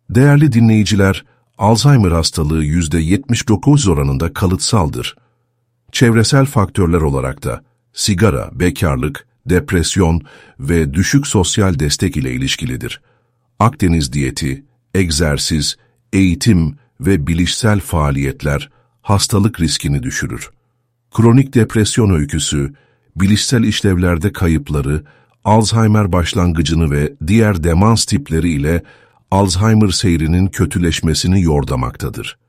Değerli dinleyiciler, Alzheimer hastalığı %79 oranında kalıtsaldır. Çevresel faktörler olarak da sigara, bekarlık, depresyon ve düşük sosyal destek ile ilişkilidir. Akdeniz diyeti, egzersiz, eğitim ve bilişsel faaliyetler hastalık riskini düşürür. Kronik depresyon öyküsü, bilişsel işlevlerde kayıpları, Alzheimer başlangıcını ve diğer demans tipleri ile Alzheimer seyrinin kötüleşmesini yordamaktadır.